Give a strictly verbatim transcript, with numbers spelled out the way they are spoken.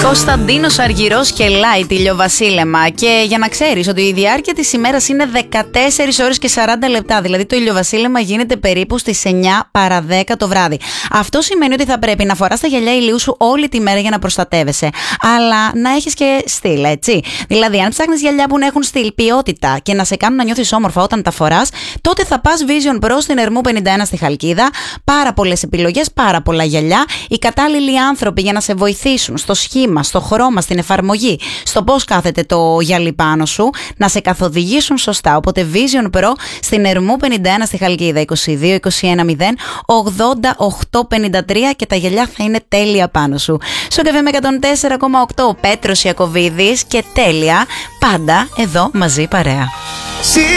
Κωνσταντίνος Αργυρός και Light ηλιοβασίλεμα. Και για να ξέρεις ότι η διάρκεια της ημέρας είναι δεκατέσσερις ώρες και σαράντα λεπτά. Δηλαδή το ηλιοβασίλεμα γίνεται περίπου στις εννιά παρά δέκα το βράδυ. Αυτό σημαίνει ότι θα πρέπει να φοράς τα γυαλιά ηλίου σου όλη τη μέρα για να προστατεύεσαι. Αλλά να έχεις και στυλ, έτσι. Δηλαδή, αν ψάχνεις γυαλιά που να έχουν στυλ, ποιότητα και να σε κάνουν να νιώθεις όμορφα όταν τα φοράς, τότε θα πας Vision Pro στην Ερμού πενήντα ένα στη Χαλκίδα. Πάρα πολλές επιλογές, πάρα πολλά γυαλιά. Οι κατάλληλοι άνθρωποι για να σε βοηθήσουν στο σχήμα, στο χρώμα, στην εφαρμογή, στο πώς κάθεται το γυαλί πάνω σου, να σε καθοδηγήσουν σωστά. Οπότε Vision Pro στην Ερμού πενήντα ένα στη Χαλκίδα, είκοσι δύο είκοσι ένα μηδέν ογδόντα οκτώ πενήντα τρία, και τα γυαλιά θα είναι τέλεια πάνω σου. Στο καφέ με εκατόν τέσσερα κόμμα οκτώ, ο Πέτρος Ιακωβίδης, και τέλεια πάντα εδώ μαζί παρέα.